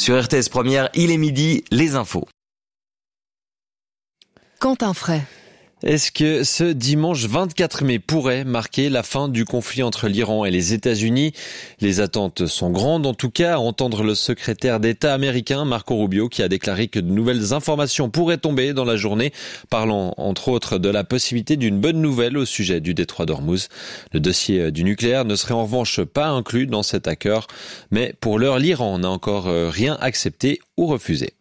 Sur RTS Première, il est midi, les infos. Quentin Fray. Est-ce que ce dimanche 24 mai pourrait marquer la fin du conflit entre l'Iran et les États-Unis ? Les attentes sont grandes, en tout cas, à entendre le secrétaire d'État américain Marco Rubio qui a déclaré que de nouvelles informations pourraient tomber dans la journée, parlant entre autres de la possibilité d'une bonne nouvelle au sujet du détroit d'Ormuz. Le dossier du nucléaire ne serait en revanche pas inclus dans cet accord, mais pour l'heure, l'Iran n'a encore rien accepté ou refusé.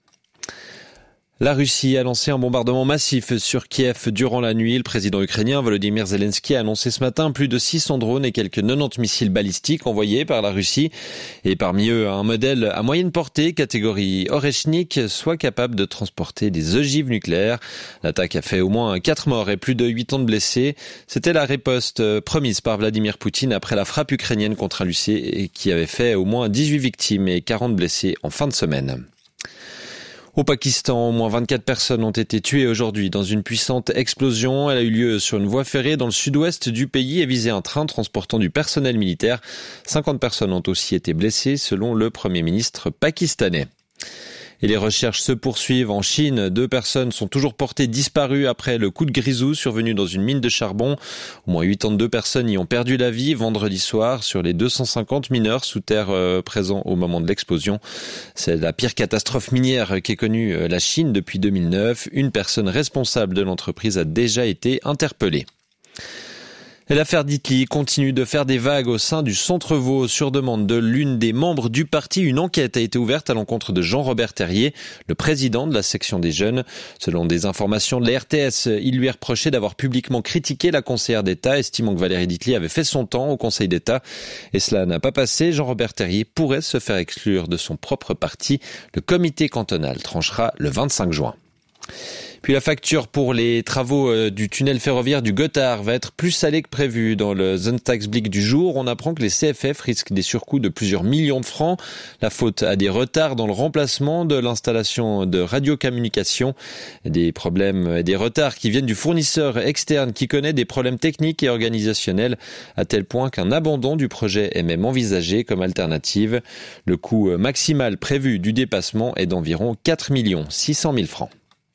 La Russie a lancé un bombardement massif sur Kiev durant la nuit. Le président ukrainien Volodymyr Zelensky a annoncé ce matin plus de 600 drones et quelques 90 missiles balistiques envoyés par la Russie. Et parmi eux, un modèle à moyenne portée, catégorie Oreshnik, soit capable de transporter des ogives nucléaires. L'attaque a fait au moins 4 morts et plus de 8 ans de blessés. C'était la riposte promise par Vladimir Poutine après la frappe ukrainienne contre la Russie et qui avait fait au moins 18 victimes et 40 blessés en fin de semaine. Au Pakistan, au moins 24 personnes ont été tuées aujourd'hui dans une puissante explosion. Elle a eu lieu sur une voie ferrée dans le sud-ouest du pays et visait un train transportant du personnel militaire. 50 personnes ont aussi été blessées selon le Premier ministre pakistanais. Et les recherches se poursuivent en Chine. 2 personnes sont toujours portées disparues après le coup de grisou survenu dans une mine de charbon. Au moins 82 personnes y ont perdu la vie vendredi soir sur les 250 mineurs sous terre présents au moment de l'explosion. C'est la pire catastrophe minière qu'ait connue la Chine depuis 2009. Une personne responsable de l'entreprise a déjà été interpellée. Et l'affaire d'Itli continue de faire des vagues au sein du Centre-Vaud. Sur demande de l'une des membres du parti, une enquête a été ouverte à l'encontre de Jean-Robert Terrier, le président de la section des jeunes. Selon des informations de la RTS, il lui est reproché d'avoir publiquement critiqué la conseillère d'État, estimant que Valérie D'Itli avait fait son temps au Conseil d'État. Et cela n'a pas passé. Jean-Robert Terrier pourrait se faire exclure de son propre parti. Le comité cantonal tranchera le 25 juin. Puis la facture pour les travaux du tunnel ferroviaire du Gothard va être plus salée que prévu. Dans le Sonntagsblick du jour, on apprend que les CFF risquent des surcoûts de plusieurs millions de francs. La faute à des retards dans le remplacement de l'installation de radiocommunication. Des problèmes et des retards qui viennent du fournisseur externe qui connaît des problèmes techniques et organisationnels à tel point qu'un abandon du projet est même envisagé comme alternative. Le coût maximal prévu du dépassement est d'environ 4 600 000 francs.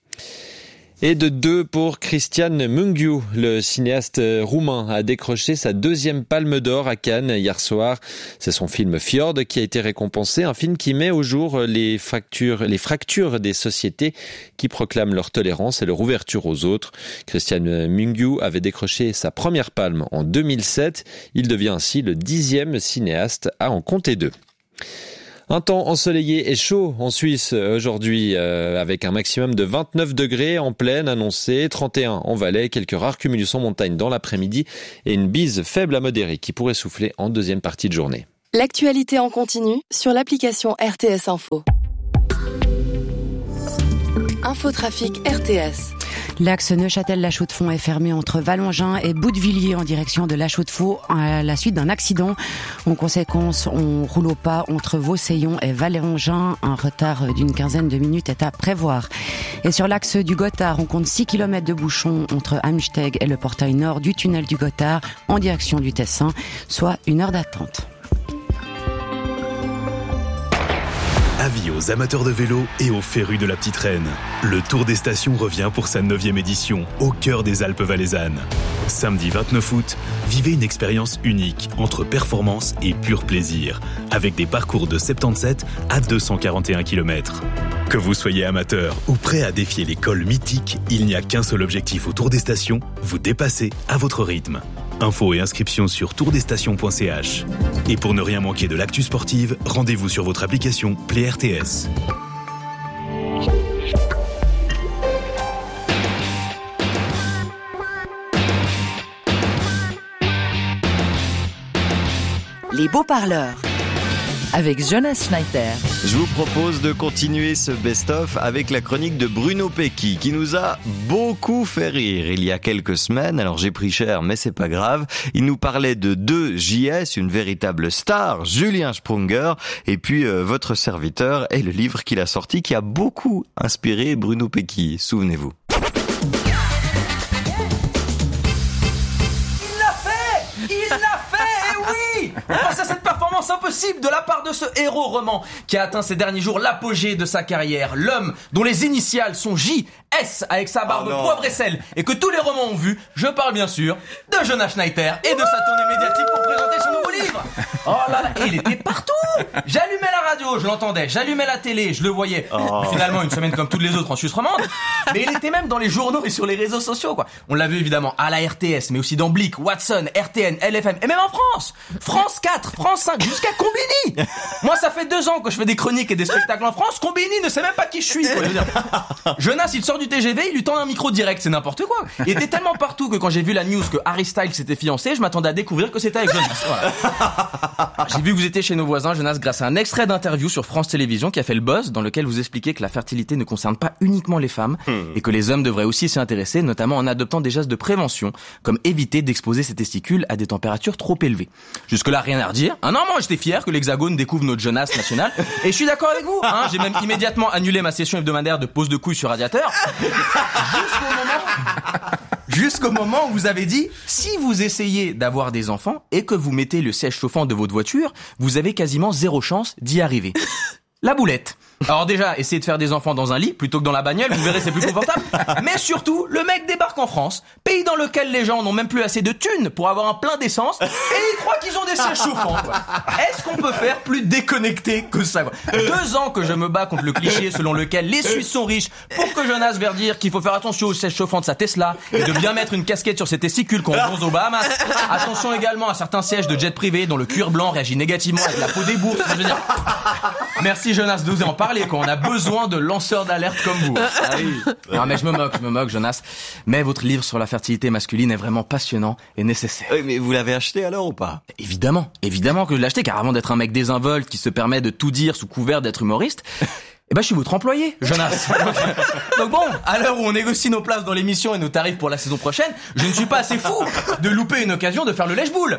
Et de 2 pour Cristian Mungiu. Le cinéaste roumain a décroché sa 2e Palme d'Or à Cannes hier soir. C'est son film Fjord qui a été récompensé, un film qui met au jour les fractures des sociétés qui proclament leur tolérance et leur ouverture aux autres. Cristian Mungiu avait décroché sa première palme en 2007. Il devient ainsi le 10e cinéaste à en compter 2. Un temps ensoleillé et chaud en Suisse aujourd'hui avec un maximum de 29 degrés en plaine annoncé, 31 en Valais, quelques rares cumulus en montagne dans l'après-midi et une bise faible à modérée qui pourrait souffler en deuxième partie de journée. L'actualité en continu sur l'application RTS Info. Infotrafic RTS. L'axe Neuchâtel-La Chaux-de-Fonds est fermé entre Vallongin et Boutevilliers en direction de La Chaux-de-Fonds à la suite d'un accident. En conséquence, on roule au pas entre Vauseillon et Vallongin. Un retard d'une quinzaine de minutes est à prévoir. Et sur l'axe du Gothard, on compte 6 km de bouchons entre Amsteg et le portail nord du tunnel du Gothard en direction du Tessin, soit 1 heure d'attente. Avis aux amateurs de vélo et aux férus de la Petite Reine. Le Tour des Stations revient pour sa 9e édition, au cœur des Alpes valaisannes. Samedi 29 août, vivez une expérience unique entre performance et pur plaisir, avec des parcours de 77 à 241 km. Que vous soyez amateur ou prêt à défier les cols mythiques, il n'y a qu'un seul objectif au Tour des Stations, vous dépasser à votre rythme. Infos et inscriptions sur tourdesstations.ch. Et pour ne rien manquer de l'actu sportive, rendez-vous sur votre application Play RTS. Les beaux-parleurs. Avec Jonas Schneider. Je vous propose de continuer ce best-of avec la chronique de Bruno Pecky qui nous a beaucoup fait rire il y a quelques semaines. Alors j'ai pris cher mais c'est pas grave. Il nous parlait de 2JS, une véritable star, Julien Sprunger, et puis votre serviteur et le livre qu'il a sorti qui a beaucoup inspiré Bruno Pecky. Souvenez-vous. Il l'a fait, eh oui. Grâce à cette performance performance impossible de la part de ce héros roman qui a atteint ces derniers jours l'apogée de sa carrière. L'homme dont les initiales sont JS avec sa barbe poivre et sel et que tous les romans ont vu. Je parle bien sûr de Jonas Schneider et de sa tournée médiatique pour présenter son nouveau livre. Oh là là, et il était partout. J'allumais la radio, je l'entendais. J'allumais la télé, je le voyais. Finalement, une semaine comme toutes les autres en Suisse romande. Mais il était même dans les journaux et sur les réseaux sociaux, quoi. On l'a vu évidemment à la RTS, mais aussi dans Blick, Watson, RTN, LFM, et même en France. France 4, France 5, jusqu'à Combini. Moi, ça fait 2 ans que je fais des chroniques et des spectacles en France. Combini ne sait même pas qui je suis, quoi. Je veux dire. Jonas, il sort du TGV, il lui tend un micro direct, c'est n'importe quoi. Il était tellement partout que quand j'ai vu la news que Harry Styles s'était fiancé, je m'attendais à découvrir que c'était avec Jonas. Voilà. J'ai vu que vous étiez chez nos voisins, Jonas, grâce à un extrait d'interview sur France Télévisions qui a fait le buzz, dans lequel vous expliquez que la fertilité ne concerne pas uniquement les femmes et que les hommes devraient aussi s'y intéresser, notamment en adoptant des gestes de prévention, comme éviter d'exposer ses testicules à des températures trop élevées. Jusque-là, rien à redire. Non, moi, j'étais fier que l'Hexagone découvre notre Jonas national. Et je suis d'accord avec vous. J'ai même immédiatement annulé ma session hebdomadaire de pose de couilles sur radiateur. Jusqu'au moment où vous avez dit, si vous essayez d'avoir des enfants et que vous mettez le siège chauffant de votre voiture, vous avez quasiment 0 chance d'y arriver. La boulette. Alors déjà, essayez de faire des enfants dans un lit plutôt que dans la bagnole, vous verrez, c'est plus confortable. Mais surtout, le mec débarque en France, pays dans lequel les gens n'ont même plus assez de thunes pour avoir un plein d'essence, et ils croient qu'ils ont des sièges chauffants, quoi. Est-ce qu'on peut faire plus déconnecté que ça, quoi? 2 ans que je me bats contre le cliché selon lequel les Suisses sont riches pour que Jonas vienne dire qu'il faut faire attention aux sièges chauffants de sa Tesla et de bien mettre une casquette sur ses testicules quand on bronze aux Bahamas. Attention également à certains sièges de jet privé dont le cuir blanc réagit négativement avec la peau des bourses. Je veux dire, merci Jonas d'oser en parler, quoi. On a besoin de lanceurs d'alerte comme vous. Ah oui. Non, mais je me moque, Jonas. Mais votre livre sur la fertilité masculine est vraiment passionnant et nécessaire. Oui, mais vous l'avez acheté alors ou pas? Évidemment que je l'ai acheté, car avant d'être un mec désinvolte qui se permet de tout dire sous couvert d'être humoriste, je suis votre employé, Jonas. Donc bon, à l'heure où on négocie nos places dans l'émission et nos tarifs pour la saison prochaine, je ne suis pas assez fou de louper une occasion de faire le lèche-boule.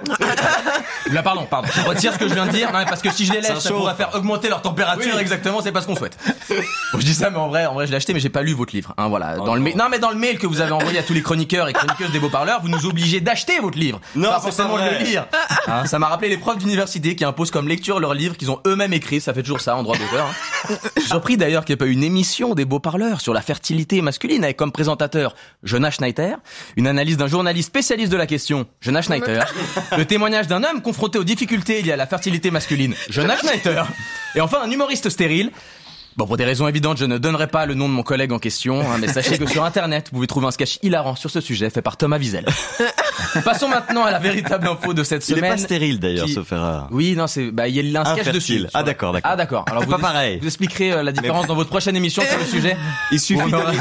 Là, pardon. Je retire ce que je viens de dire. Non, mais parce que si je les lèche, ça pourrait faire augmenter leur température. Oui. Exactement, c'est pas ce qu'on souhaite. Bon, je dis ça, mais en vrai, je l'ai acheté, mais j'ai pas lu votre livre. Voilà. Dans le mail que vous avez envoyé à tous les chroniqueurs et chroniqueuses des Beaux Parleurs, vous nous obligez d'acheter votre livre. Non, pas forcément de le lire. Ça m'a rappelé les profs d'université qui imposent comme lecture leurs livres qu'ils ont eux-mêmes écrits. Ça fait toujours ça en droit d'auteur. Surpris d'ailleurs qu'il n'y ait pas eu une émission des Beaux Parleurs sur la fertilité masculine avec comme présentateur Jonas Schneider, une analyse d'un journaliste spécialiste de la question, Jonas Schneider, le témoignage d'un homme confronté aux difficultés liées à la fertilité masculine, Jonas Schneider, et enfin un humoriste stérile. Bon, pour des raisons évidentes, je ne donnerai pas le nom de mon collègue en question, mais sachez que sur Internet, vous pouvez trouver un sketch hilarant sur ce sujet fait par Thomas Wiesel. Passons maintenant à la véritable info de cette semaine. Il est pas stérile d'ailleurs, sauf erreur. Oui, non, il y a un sketch dessus. Ah d'accord. Alors pas pareil. Vous expliquerez la différence dans votre prochaine émission sur le sujet. Il suffit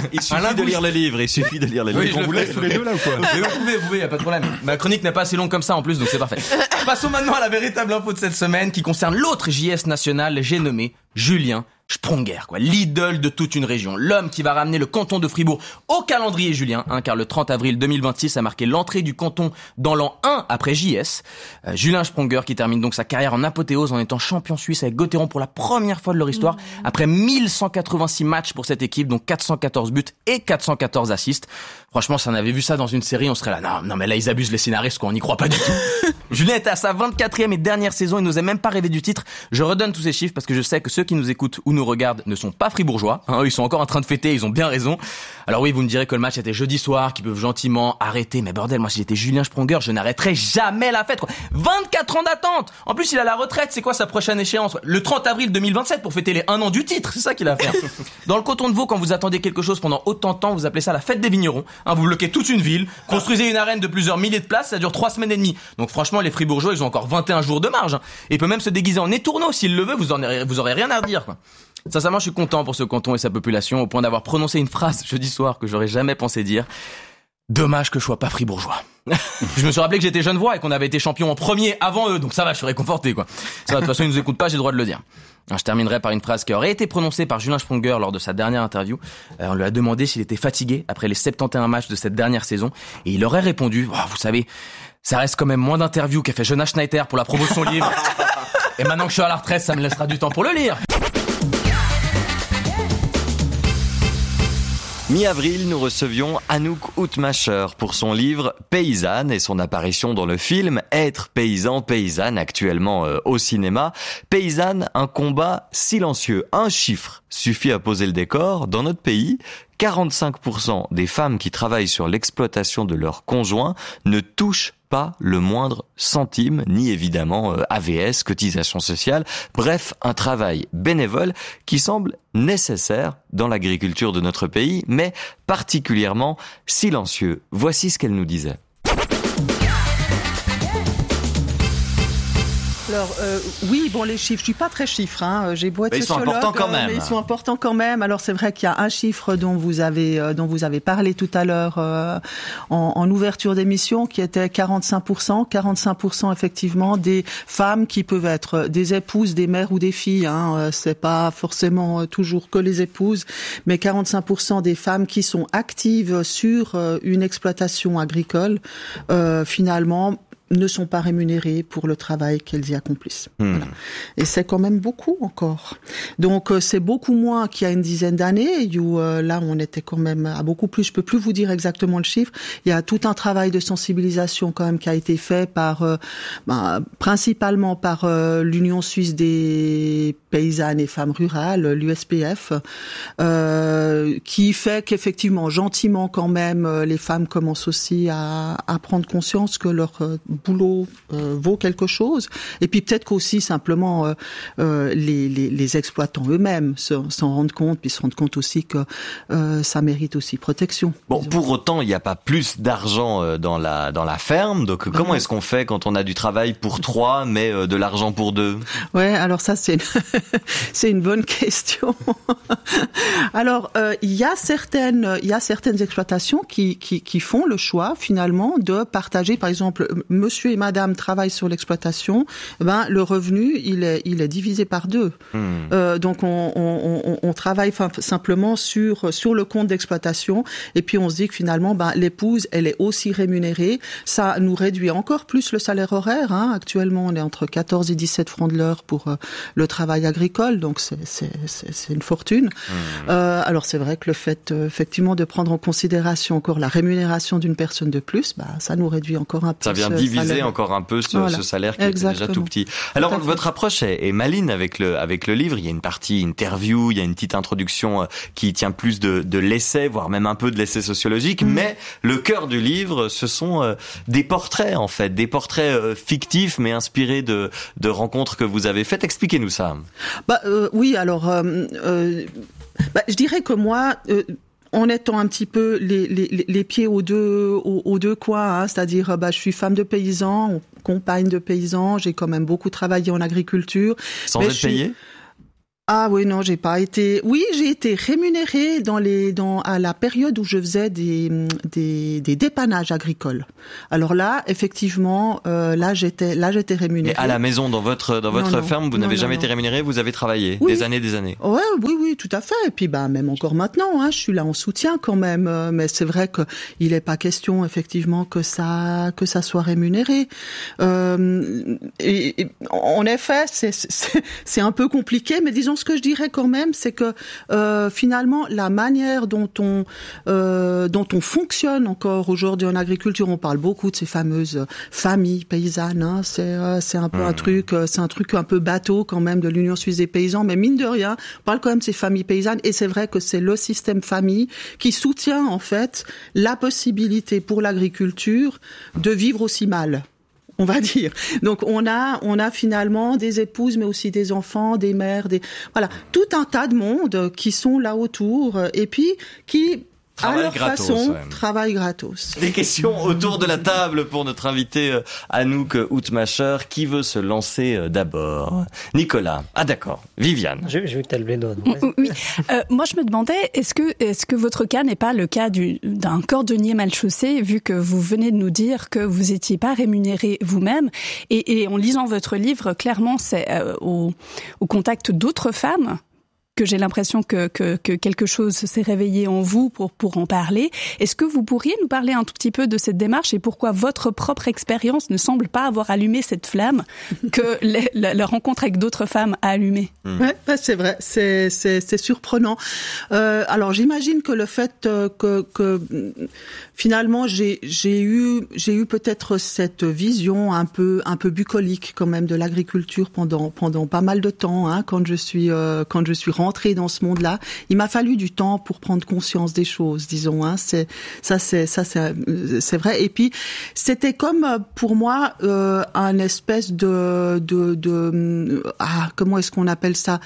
de lire le livre. Oui, on vous laisse tous les deux là ou quoi? Vous pouvez, y a pas de problème. Ma chronique n'est pas assez longue comme ça en plus, donc c'est parfait. Passons maintenant à la véritable info de cette semaine qui concerne l'autre JS national, j'ai nommé Julien Sprunger, l'idole de toute une région, l'homme qui va ramener le canton de Fribourg au calendrier julien, car le 30 avril 2026 a marqué l'entrée du canton dans l'an 1 après JS. Julien Sprunger qui termine donc sa carrière en apothéose en étant champion suisse avec Gotteron pour la première fois de leur histoire, après 1186 matchs pour cette équipe, donc 414 buts et 414 assists. Franchement, si on avait vu ça dans une série, on serait là, non mais là ils abusent les scénaristes, on n'y croit pas du tout. Julien est à sa 24e et dernière saison, il n'osait même pas rêver du titre. Je redonne tous ces chiffres parce que je sais que ceux qui nous écoutent ou nous regardent ne sont pas fribourgeois, ils sont encore en train de fêter, ils ont bien raison. Alors oui, vous me direz que le match était jeudi soir, qu'ils peuvent gentiment arrêter, mais bordel, moi si j'étais Julien Sprunger, je n'arrêterais jamais la fête, 24 ans d'attente. En plus, il a la retraite, c'est quoi sa prochaine échéance? Le 30 avril 2027 pour fêter les 1 an du titre, c'est ça qu'il a à faire. Dans le canton de Vaud, quand vous attendez quelque chose pendant autant de temps, vous appelez ça la fête des vignerons. Vous bloquez toute une ville, construisez une arène de plusieurs milliers de places, ça dure 3 semaines et demie. Donc franchement, les fribourgeois, ils ont encore 21 jours de marge. Et il peut même se déguiser en étourneau s'il le veut, vous aurez rien à redire, quoi. Sincèrement, je suis content pour ce canton et sa population, au point d'avoir prononcé une phrase jeudi soir que j'aurais jamais pensé dire. Dommage que je sois pas fribourgeois. Je me suis rappelé que j'étais Genevois et qu'on avait été champion en premier avant eux, donc ça va, je suis réconforté, quoi. Ça va, de toute façon, ils nous écoutent pas, j'ai le droit de le dire. Alors, je terminerai par une phrase qui aurait été prononcée par Julien Sprunger lors de sa dernière interview. On lui a demandé s'il était fatigué après les 71 matchs de cette dernière saison, et il aurait répondu, vous savez, ça reste quand même moins d'interviews qu'a fait Jonas Schneider pour la promo de son livre. Et maintenant que je suis à la retraite, ça me laissera du temps pour le lire. Mi-avril, nous recevions Anouk Houtmacher pour son livre Paysanne et son apparition dans le film Être paysan, paysanne, actuellement au cinéma. Paysanne, un combat silencieux. Un chiffre suffit à poser le décor. Dans notre pays, 45% des femmes qui travaillent sur l'exploitation de leurs conjoints ne touchent pas le moindre centime, ni évidemment AVS, cotisation sociale. Bref, un travail bénévole qui semble nécessaire dans l'agriculture de notre pays, mais particulièrement silencieux. Voici ce qu'elle nous disait. Alors oui, bon, les chiffres, je suis pas très chiffre, hein. J'ai beau être sociologue, ils sont importants quand même. Mais ils sont importants quand même. Alors c'est vrai qu'il y a un chiffre dont vous avez parlé tout à l'heure en ouverture d'émission, qui était 45%. 45% effectivement des femmes qui peuvent être des épouses, des mères ou des filles. Hein. C'est pas forcément toujours que les épouses, mais 45% des femmes qui sont actives sur une exploitation agricole, finalement, ne sont pas rémunérées pour le travail qu'elles y accomplissent. Voilà. Et c'est quand même beaucoup encore. Donc c'est beaucoup moins qu'il y a une dizaine d'années, où là on était quand même à beaucoup plus. Je peux plus vous dire exactement le chiffre. Il y a tout un travail de sensibilisation quand même qui a été fait par, principalement par l'Union suisse des paysannes et femmes rurales, l'USPF, qui fait qu'effectivement, gentiment quand même, les femmes commencent aussi à prendre conscience que leur boulot vaut quelque chose, et puis peut-être qu'aussi simplement les exploitants eux-mêmes s'en rendent compte, puis se rendent compte aussi que ça mérite aussi protection. Bon, disons. Pour autant, il n'y a pas plus d'argent dans la ferme, donc comment est-ce qu'on fait quand on a du travail pour 3, mais de l'argent pour 2? Ouais, alors ça c'est une bonne question. Alors il y a certaines exploitations qui font le choix finalement de partager, par exemple, monsieur et madame travaillent sur l'exploitation, le revenu il est divisé par 2. Donc on travaille simplement sur le compte d'exploitation, et puis on se dit que finalement l'épouse elle est aussi rémunérée. Ça nous réduit encore plus le salaire horaire. Hein. Actuellement on est entre 14 et 17 francs de l'heure pour le travail agricole, donc c'est une fortune. Alors c'est vrai que le fait effectivement de prendre en considération encore la rémunération d'une personne de plus, ça nous réduit encore un peu. Ça vient diviser encore un peu ce salaire qui est déjà tout petit. Alors votre approche est maligne avec le livre. Il y a une partie interview, il y a une petite introduction qui tient plus de l'essai, voire même un peu de l'essai sociologique. Mais le cœur du livre, ce sont des portraits en fait, des portraits fictifs mais inspirés de rencontres que vous avez faites. Expliquez-nous ça. Oui, alors je dirais que moi. En étant un petit peu les pieds aux deux coins, hein, c'est-à-dire je suis femme de paysan, compagne de paysan, j'ai quand même beaucoup travaillé en agriculture. Sans être payée ? Ah oui, non, j'ai pas été. Oui, j'ai été rémunérée à la période où je faisais des dépannages agricoles. Alors là, effectivement, là j'étais rémunérée. Mais à la maison, dans votre ferme, vous n'avez jamais été rémunérée, vous avez travaillé des années. Ouais, oui, tout à fait. Et puis même encore maintenant, hein, je suis là en soutien quand même. Mais c'est vrai que il est pas question effectivement que ça soit rémunéré. Et en effet, c'est un peu compliqué, mais disons. Ce que je dirais quand même, c'est que finalement la manière dont on fonctionne encore aujourd'hui en agriculture, on parle beaucoup de ces fameuses familles paysannes. Hein, c'est un peu un truc un peu bateau quand même de l'Union suisse des paysans, mais mine de rien, on parle quand même de ces familles paysannes, et c'est vrai que c'est le système famille qui soutient en fait la possibilité pour l'agriculture de vivre aussi mal. On va dire. Donc on a finalement des épouses, mais aussi des enfants, des mères, tout un tas de monde qui sont là autour, et puis qui à leur façon, travail gratos. Des questions autour de la table pour notre invité Anouk Houtmacher. Qui veut se lancer d'abord? Nicolas. Ah d'accord. Viviane. Je veux que tu as levé le doigt. Oui. Moi je me demandais, est-ce que votre cas n'est pas le cas d'un cordonnier mal chaussé, vu que vous venez de nous dire que vous étiez pas rémunéré vous-même, et en lisant votre livre, clairement c'est au contact d'autres femmes j'ai l'impression que quelque chose s'est réveillé en vous pour en parler. Est-ce que vous pourriez nous parler un tout petit peu de cette démarche et pourquoi votre propre expérience ne semble pas avoir allumé cette flamme que la rencontre avec d'autres femmes a allumé? Ouais, c'est vrai, c'est surprenant. Alors j'imagine que le fait que finalement j'ai eu peut-être cette vision un peu bucolique quand même de l'agriculture pendant pas mal de temps, hein, quand je suis rentrée dans ce monde-là. Il m'a fallu du temps pour prendre conscience des choses, disons, hein. C'est vrai. Et puis c'était comme pour moi un espèce de comment est-ce qu'on appelle ça,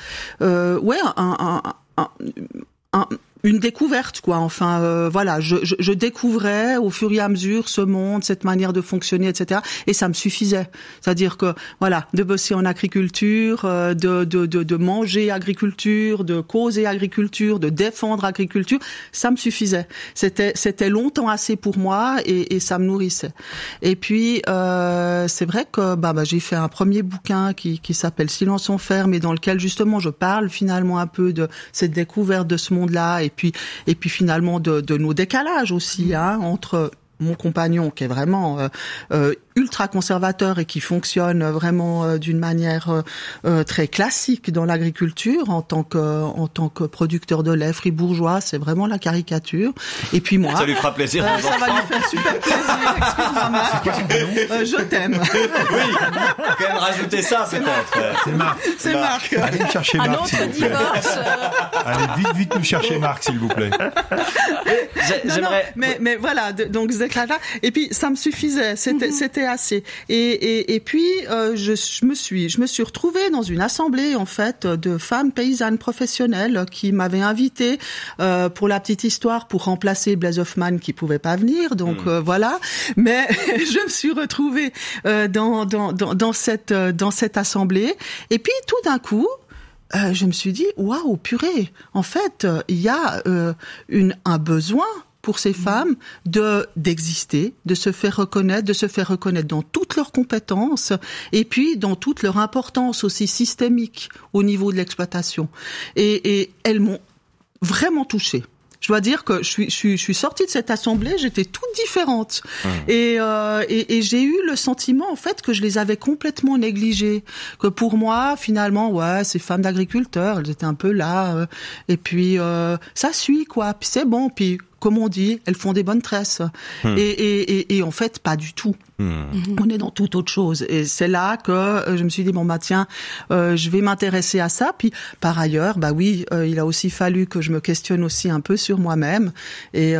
une découverte, quoi. Enfin, voilà, je découvrais au fur et à mesure ce monde, cette manière de fonctionner, etc. Et ça me suffisait. C'est-à-dire que, voilà, de bosser en agriculture, de manger agriculture, de causer agriculture, de défendre agriculture, ça me suffisait. C'était longtemps assez pour moi et ça me nourrissait. Et puis, c'est vrai que, j'ai fait un premier bouquin qui s'appelle Silence on ferme et dans lequel justement je parle finalement un peu de cette découverte de ce monde-là. Et puis finalement de nos décalages aussi, hein, entre mon compagnon qui est vraiment ultra conservateur et qui fonctionne vraiment d'une manière très classique dans l'agriculture en tant que producteur de lait fribourgeois, c'est vraiment la caricature. Et puis moi, ça lui fera plaisir. Ça va lui faire super plaisir. Excuse-moi Marc. C'est quoi son prénom ? Je t'aime. Oui, quand même rajouter ça peut-être. C'est Marc. C'est Marc. Allez me chercher Marc, s'il vous plaît. Allez vite nous chercher Marc, s'il vous plaît. J'aimerais. Mais voilà, donc ce déclare-là. Et puis ça me suffisait. C'était assez. Et puis je me suis retrouvée dans une assemblée en fait de femmes paysannes professionnelles qui m'avaient invitée pour la petite histoire pour remplacer Blaise Hoffmann qui pouvait pas venir. Donc voilà. Mais je me suis retrouvée dans cette assemblée. Et puis tout d'un coup. Je me suis dit, waouh, purée, en fait, il y a un besoin pour ces femmes d'exister, de se faire reconnaître dans toutes leurs compétences et puis dans toute leur importance aussi systémique au niveau de l'exploitation. Et elles m'ont vraiment touchée. Je dois dire que je suis sortie de cette assemblée, j'étais toute différente. Et j'ai eu le sentiment, en fait, que je les avais complètement négligées. Que pour moi, finalement, ouais, ces femmes d'agriculteurs, elles étaient un peu là. Et puis, ça suit, quoi. Puis c'est bon. Puis, comme on dit, elles font des bonnes tresses. Et en fait, pas du tout. On est dans toute autre chose. Et c'est là que je me suis dit, tiens, je vais m'intéresser à ça. Puis, par ailleurs, oui, il a aussi fallu que je me questionne aussi un peu sur moi-même. Et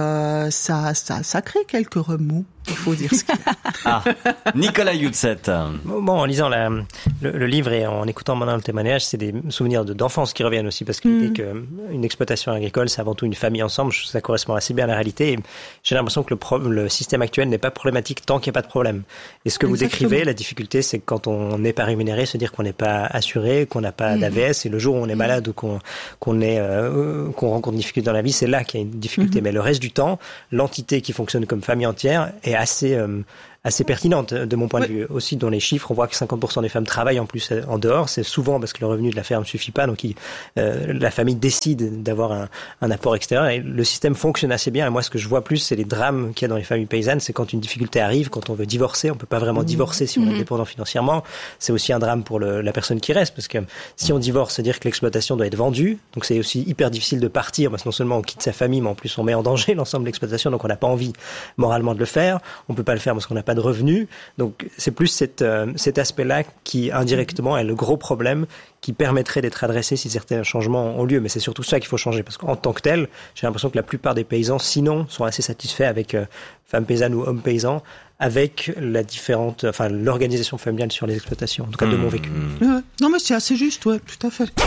ça crée quelques remous. Il faut dire ce qu'il y a. Nicolas Youtset. Bon, en lisant le livre et en écoutant maintenant le témoignage, c'est des souvenirs d'enfance qui reviennent aussi, parce que l'idée qu'une exploitation agricole, c'est avant tout une famille ensemble, ça correspond assez bien à la réalité. Et j'ai l'impression que le système actuel n'est pas problématique tant qu'il n'y a pas de problème. Et ce que vous décrivez, la difficulté, c'est que quand on n'est pas rémunéré, se dire qu'on n'est pas assuré, qu'on n'a pas d'AVS, et le jour où on est malade ou qu'on rencontre une difficulté dans la vie, c'est là qu'il y a une difficulté. Mais le reste du temps, l'entité qui fonctionne comme famille entière est assez pertinente de mon point de vue. Aussi, dans les chiffres, on voit que 50% des femmes travaillent en plus en dehors. C'est souvent parce que le revenu de la ferme ne suffit pas, donc la famille décide d'avoir un apport extérieur. Et le système fonctionne assez bien. Et moi, ce que je vois plus, c'est les drames qu'il y a dans les familles paysannes. C'est quand une difficulté arrive, quand on veut divorcer, on peut pas vraiment divorcer si on est dépendant financièrement. C'est aussi un drame pour la personne qui reste, parce que si on divorce, c'est-à-dire que l'exploitation doit être vendue. Donc c'est aussi hyper difficile de partir, parce que non seulement on quitte sa famille, mais en plus on met en danger l'ensemble de l'exploitation. Donc on n'a pas envie moralement de le faire. On peut pas le faire parce qu'on n'a pas de revenus. Donc c'est plus cet aspect-là qui indirectement est le gros problème qui permettrait d'être adressé si certains changements ont lieu. Mais c'est surtout ça qu'il faut changer, parce qu'en tant que tel, j'ai l'impression que la plupart des paysans, sinon, sont assez satisfaits avec femmes paysannes ou hommes paysans, avec l'organisation familiale sur les exploitations, en tout cas de mon vécu. Non mais c'est assez juste, ouais, tout à fait.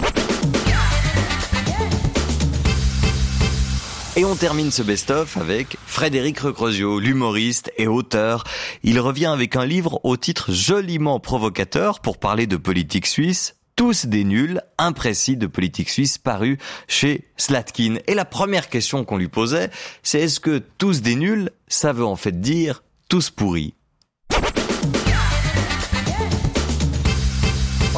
Et on termine ce best-of avec Frédéric Recrozio, l'humoriste et auteur. Il revient avec un livre au titre joliment provocateur pour parler de politique suisse. Tous des nuls, imprécis de politique suisse, paru chez Slatkin. Et la première question qu'on lui posait, c'est est-ce que tous des nuls, ça veut en fait dire tous pourris ?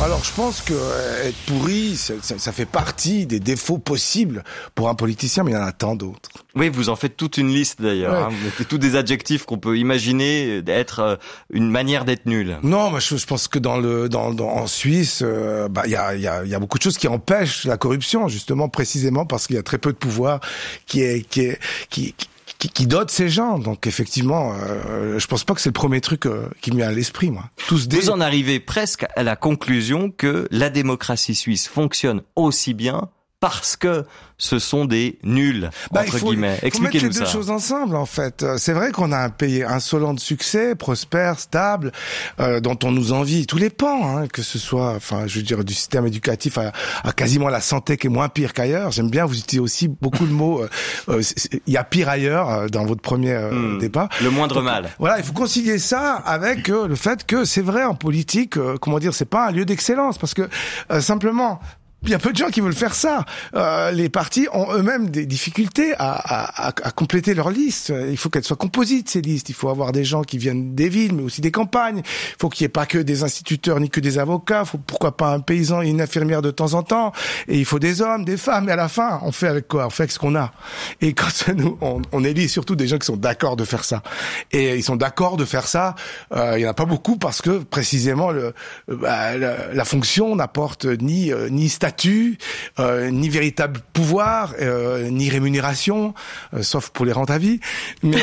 Alors je pense que être pourri, ça fait partie des défauts possibles pour un politicien, mais il y en a tant d'autres. Oui, vous en faites toute une liste d'ailleurs. Ouais. Hein. Vous mettez tous des adjectifs qu'on peut imaginer d'être une manière d'être nul. Non, moi je pense que en Suisse, il y a beaucoup de choses qui empêchent la corruption, justement précisément parce qu'il y a très peu de pouvoir qui dote ces gens. Donc effectivement, je pense pas que c'est le premier truc qui me vient à l'esprit, moi. Vous en arrivez presque à la conclusion que la démocratie suisse fonctionne aussi bien parce que ce sont des nuls, entre guillemets. Expliquez-nous ça. Il faut mettre les deux choses ensemble, en fait. C'est vrai qu'on a un pays insolent de succès, prospère, stable, dont on nous envie tous les pans, hein, que ce soit, du système éducatif à quasiment la santé qui est moins pire qu'ailleurs. J'aime bien, vous utilisez aussi beaucoup de mots, il y a pire ailleurs, dans votre premier débat. Le moindre mal. Voilà, il faut concilier ça avec le fait que c'est vrai, en politique, c'est pas un lieu d'excellence, parce que, simplement, il y a peu de gens qui veulent faire ça. Les partis ont eux-mêmes des difficultés à compléter leur liste. Il faut qu'elles soient composites, ces listes. Il faut avoir des gens qui viennent des villes, mais aussi des campagnes. Il faut qu'il n'y ait pas que des instituteurs ni que des avocats. Pourquoi pas un paysan et une infirmière de temps en temps. Et il faut des hommes, des femmes. Et à la fin, on fait avec quoi? On fait avec ce qu'on a. Et quand nous, on élit surtout des gens qui sont d'accord de faire ça. Et ils sont d'accord de faire ça. Il y en a pas beaucoup parce que précisément la fonction n'apporte ni statut, ni véritable pouvoir, ni rémunération, sauf pour les rentes à vie. Mais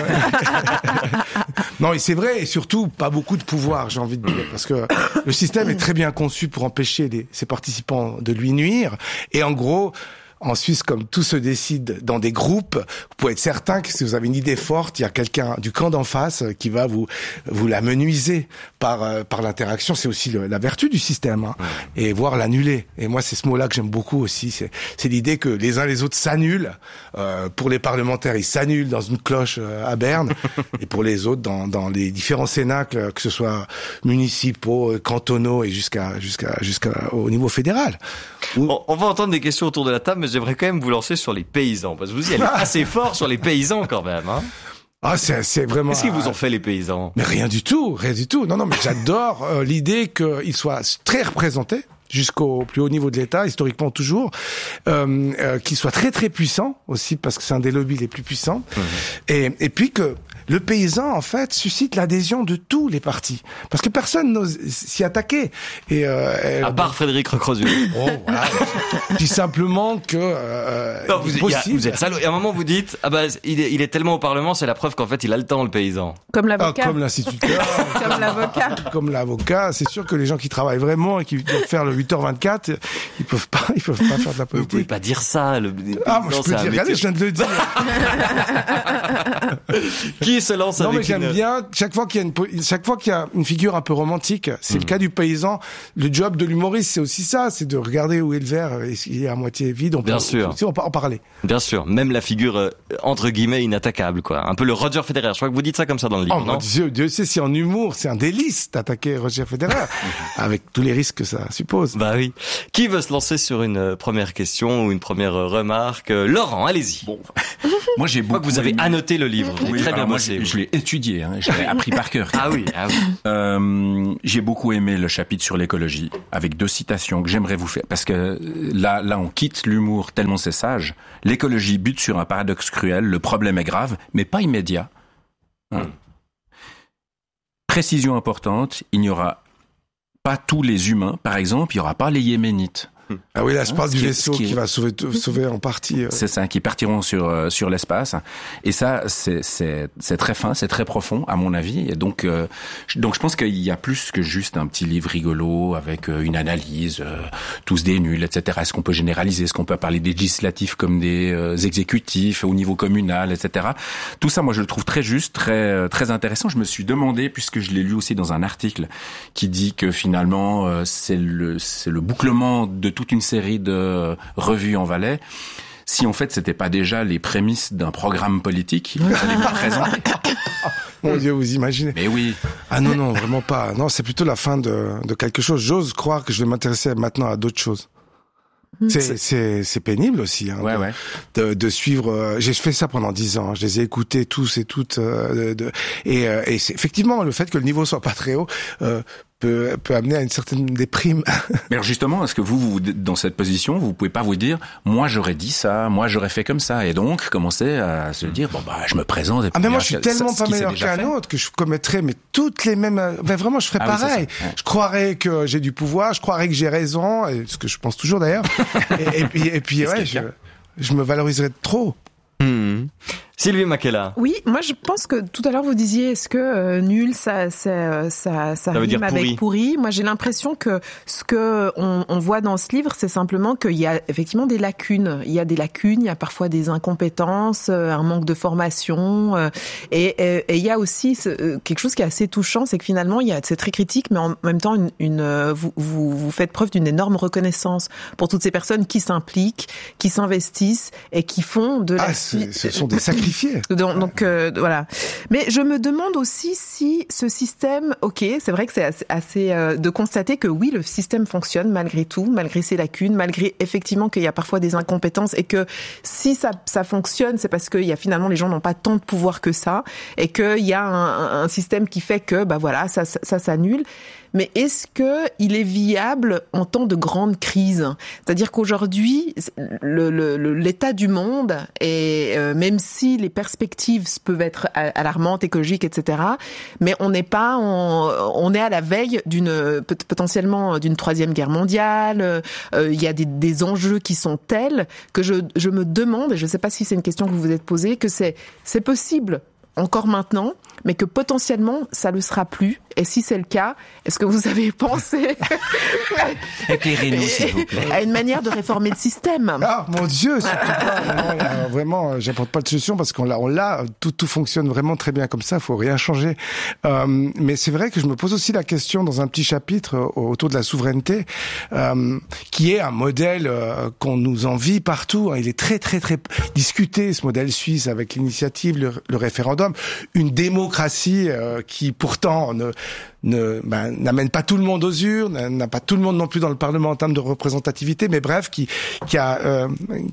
non, et c'est vrai, et surtout pas beaucoup de pouvoir, j'ai envie de dire, parce que le système est très bien conçu pour empêcher ses participants de lui nuire. Et en gros, en Suisse, comme tout se décide dans des groupes, vous pouvez être certain que si vous avez une idée forte, il y a quelqu'un du camp d'en face qui va vous la menuiser par l'interaction. C'est aussi la vertu du système, hein, et voire l'annuler. Et moi, c'est ce mot-là que j'aime beaucoup aussi. C'est l'idée que les uns les autres s'annulent. Pour les parlementaires, ils s'annulent dans une cloche à Berne, et pour les autres, dans les différents cénacles, que ce soit municipaux, cantonaux et jusqu'au niveau fédéral. On va entendre des questions autour de la table, mais j'aimerais quand même vous lancer sur les paysans, parce que vous y allez assez fort sur les paysans quand même, hein. Ah, c'est vraiment... Qu'est-ce qu'ils vous ont fait, les paysans? Mais rien du tout. Non, mais j'adore l'idée qu'ils soient très représentés jusqu'au plus haut niveau de l'État, historiquement toujours, qu'ils soient très très puissants aussi, parce que c'est un des lobbies les plus puissants, et puis que le paysan, en fait, suscite l'adhésion de tous les partis. Parce que personne n'ose s'y attaquer. À part Frédéric Recrozul. Oh, voilà. Je dis simplement que, non, vous êtes salaud. Et à un moment, vous dites, il est tellement au Parlement, c'est la preuve qu'en fait, il a le temps, le paysan. Comme l'avocat. Comme l'instituteur. Comme l'avocat. Comme l'avocat. C'est sûr que les gens qui travaillent vraiment et qui doivent faire le 8h24, ils peuvent pas faire de la politique. Vous pouvez pas dire ça, moi, je peux dire, regardez, je viens de le dire. Qui se lance avec j'aime bien, chaque fois qu'il y a une figure un peu romantique, c'est le cas du paysan. Le job de l'humoriste, c'est aussi ça, c'est de regarder où est le verre, il est à moitié vide, on peut en parler. Bien sûr, même la figure, entre guillemets, inattaquable, quoi. Un peu le Roger Federer, je crois que vous dites ça comme ça dans le livre, non? Dieu sait si en humour, c'est un délice d'attaquer Roger Federer, avec tous les risques que ça suppose. Bah oui. Qui veut se lancer sur une première question ou une première remarque? Laurent, allez-y. Bon. Moi, j'ai beaucoup. Je crois que vous avez annoté le livre. Oui, très bien bossé. Je l'ai étudié, hein, je l'ai appris par cœur. Ah oui. J'ai beaucoup aimé le chapitre sur l'écologie, avec 2 citations que j'aimerais vous faire, parce que là, on quitte l'humour tellement c'est sage. L'écologie bute sur un paradoxe cruel, le problème est grave, mais pas immédiat. Précision importante, il n'y aura pas tous les humains, par exemple, il n'y aura pas les Yéménites. Ah oui, là, je parle du vaisseau qui va sauver en partie. C'est ça, qui partiront sur l'espace. Et ça, c'est très fin, c'est très profond, à mon avis. Et donc je pense qu'il y a plus que juste un petit livre rigolo avec une analyse, tous des nuls, etc. Est-ce qu'on peut généraliser? Est-ce qu'on peut parler des législatifs comme des exécutifs au niveau communal, etc. Tout ça, moi, je le trouve très juste, très très intéressant. Je me suis demandé, puisque je l'ai lu aussi dans un article qui dit que finalement, c'est le bouclement de toute une série de revues en Valais, si en fait c'était pas déjà les prémices d'un programme politique que j'allais vous présenter. Mon Dieu, vous imaginez? Mais oui. Ah non, vraiment pas. Non, c'est plutôt la fin de quelque chose. J'ose croire que je vais m'intéresser maintenant à d'autres choses. C'est pénible aussi, hein, de suivre. J'ai fait ça pendant 10 ans. Je les ai écoutés tous et toutes, et c'est effectivement le fait que le niveau soit pas très haut peut amener à une certaine déprime. Mais alors justement, est-ce que vous, dans cette position, vous pouvez pas vous dire, moi j'aurais dit ça, moi j'aurais fait comme ça, et donc commencer à se dire, bon bah je me présente. Et mais moi je suis tellement pas meilleur qu'un autre que je commettrais toutes les mêmes. Vraiment, je ferais pareil. Oui, je croirais que j'ai du pouvoir, je croirais que j'ai raison, et ce que je pense toujours d'ailleurs. et puis ouais, je me valoriserais trop. Sylvie Makela. Oui, moi je pense que tout à l'heure vous disiez est-ce que nul ça rime avec pourri. Moi j'ai l'impression que ce que on voit dans ce livre, c'est simplement qu'il y a effectivement des lacunes. Il y a des lacunes, il y a parfois des incompétences, un manque de formation, et il y a aussi quelque chose qui est assez touchant, c'est que finalement c'est très critique, mais en même temps vous faites preuve d'une énorme reconnaissance pour toutes ces personnes qui s'impliquent, qui s'investissent et qui font de la. Ce sont des sacrifiés. Donc voilà. Mais je me demande aussi si ce système, c'est vrai que c'est assez de constater que oui, le système fonctionne malgré tout, malgré ses lacunes, malgré effectivement qu'il y a parfois des incompétences et que si ça fonctionne, c'est parce que finalement les gens n'ont pas tant de pouvoir que ça et qu'il y a un système qui fait que ça s'annule. Mais est-ce que il est viable en temps de grande crise ? C'est-à-dire qu'aujourd'hui, l'état du monde, et même si les perspectives peuvent être alarmantes, écologiques, etc., mais on est à la veille potentiellement d'une 3e guerre mondiale. Il y a des enjeux qui sont tels que je me demande, et je ne sais pas si c'est une question que vous vous êtes posée, que c'est possible encore maintenant, mais que potentiellement ça le sera plus. Et si c'est le cas, est-ce que vous avez pensé éclairez-nous s'il vous plaît à une manière de réformer le système? Ah mon Dieu, surtout pas. Vraiment, j'apporte pas de solution parce qu'on l'a. Tout fonctionne vraiment très bien comme ça. Faut rien changer. Mais c'est vrai que je me pose aussi la question dans un petit chapitre autour de la souveraineté, qui est un modèle qu'on nous envie partout. Il est très très très discuté, ce modèle suisse avec l'initiative, le référendum, une démocratie qui pourtant n'amène pas tout le monde aux urnes, n'a pas tout le monde non plus dans le Parlement en termes de représentativité, mais bref, qui a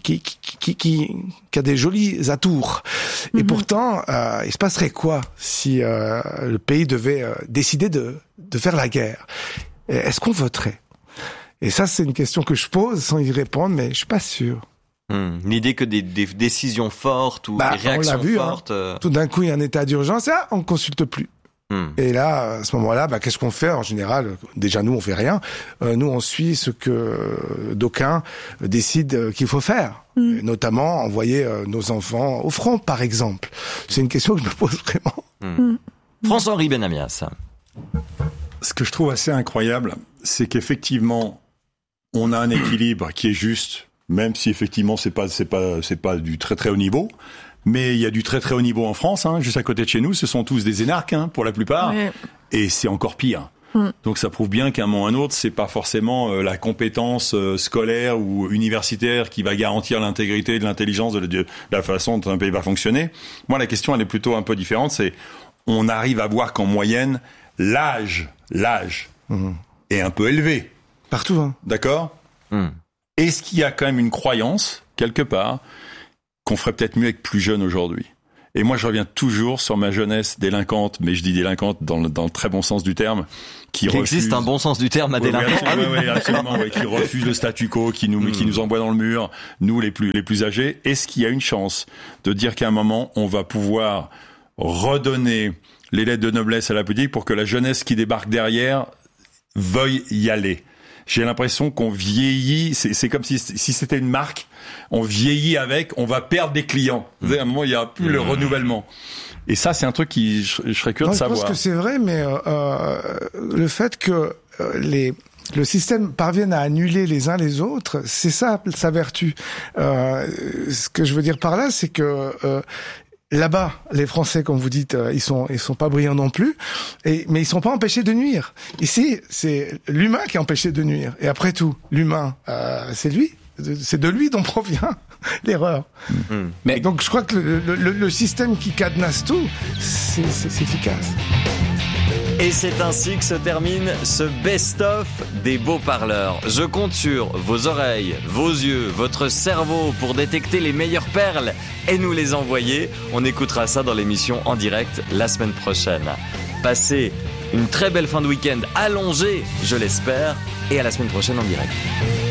des jolis atours. Et pourtant, il se passerait quoi si le pays devait décider de faire la guerre? Est-ce qu'on voterait? Et ça, c'est une question que je pose sans y répondre, mais je suis pas sûr. L'idée que des décisions fortes ou des réactions fortes... Tout d'un coup, il y a un état d'urgence, on ne consulte plus. Et là, à ce moment-là, qu'est-ce qu'on fait en général? Déjà, nous, on fait rien. Nous, on suit ce que d'aucuns décident qu'il faut faire. Notamment, envoyer nos enfants au front, par exemple. C'est une question que je me pose vraiment. François-Henri Benamias. Ce que je trouve assez incroyable, c'est qu'effectivement, on a un équilibre qui est juste, même si effectivement c'est pas du très très haut niveau. Mais il y a du très très haut niveau en France, juste à côté de chez nous, ce sont tous des énarques pour la plupart, et c'est encore pire. Donc ça prouve bien qu'à un moment ou à un autre, c'est pas forcément la compétence scolaire ou universitaire qui va garantir l'intégrité de l'intelligence de la façon dont un pays va fonctionner. Moi, la question elle est plutôt un peu différente, c'est on arrive à voir qu'en moyenne l'âge est un peu élevé partout. D'accord. Est-ce qu'il y a quand même une croyance quelque part qu'on ferait peut-être mieux avec plus jeunes aujourd'hui? Et moi, je reviens toujours sur ma jeunesse délinquante, mais je dis délinquante dans le très bon sens du terme, Il existe un bon sens du terme à délinquant. Oui, absolument, qui refuse le statu quo, qui nous envoie dans le mur, nous les plus âgés. Est-ce qu'il y a une chance de dire qu'à un moment, on va pouvoir redonner les lettres de noblesse à la politique pour que la jeunesse qui débarque derrière veuille y aller? J'ai l'impression qu'on vieillit, c'est comme si c'était une marque, on vieillit avec, on va perdre des clients. Vous savez, à un moment, il n'y a plus le renouvellement. Et ça, c'est un truc qui, je serais curieux de savoir. Je pense que c'est vrai, mais le fait que le système parvienne à annuler les uns les autres, c'est ça sa vertu. Ce que je veux dire par là, c'est que là-bas, les Français, comme vous dites, ils sont pas brillants non plus, mais ils sont pas empêchés de nuire. Ici, c'est l'humain qui est empêché de nuire. Et après tout, l'humain, c'est de lui dont provient l'erreur. Mais donc, je crois que le système qui cadenasse tout, c'est efficace. Et c'est ainsi que se termine ce best-of des beaux parleurs. Je compte sur vos oreilles, vos yeux, votre cerveau pour détecter les meilleures perles et nous les envoyer. On écoutera ça dans l'émission en direct la semaine prochaine. Passez une très belle fin de week-end allongée, je l'espère, et à la semaine prochaine en direct.